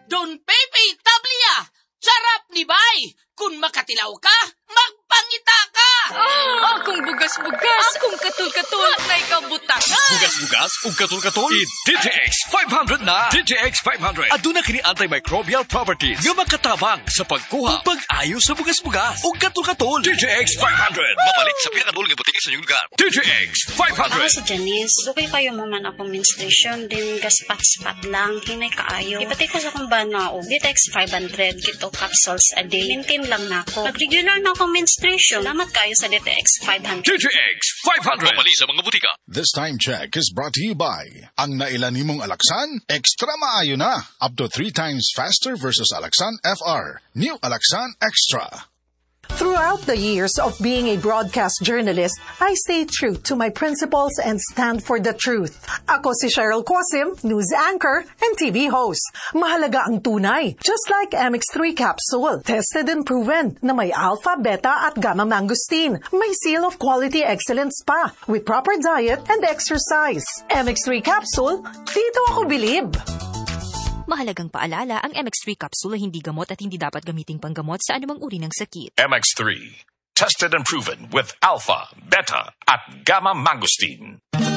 Don Pepe Tablia, sarap ni Bay. Kung makatilaw ka, magpangita ka. Akong bugas-bugas, akong katul-katul, na ikaw butang. Bugas-bugas, ug katul-katul, i-DTX 500 na. DTX 500. Aduna kini antimicrobial properties nga makatabang sa pagkuha ug pag-ayo sa bugas-bugas ug katul-katul. DTX 500. Mabalik sa pinakadul nga butika sa inyong lugar. DTX 500. Ako si Janice. Dugay kayo mo man akong menstruation, din gaspat-spat lang, hinay kaayo. Ipatay ko sa kong banao. DTX 500, kito capsules a day. Maintain lang na ako. Pag-regular na akong menstruation, salamat kayo sa DTX 500. DTX 500. Mabalik sa mga butika. This time check is brought to you by ang nailan nimong Alaxan, extra maayo na. Up to 3 times faster versus Alaxan FR. New Alaxan Extra. Throughout the years of being a broadcast journalist, I stay true to my principles and stand for the truth. Ako si Cheryl Quasim, news anchor and TV host. Mahalaga ang tunay, just like MX3 capsule. Tested and proven na may alpha, beta at gamma mangosteen. May seal of quality excellence pa with proper diet and exercise. MX3 capsule, dito ako bilib. Mahalagang paalala, ang MX3 capsule ay hindi gamot at hindi dapat gamiting panggamot sa anumang uri ng sakit. MX3. Tested and proven with alpha, beta at gamma mangosteen.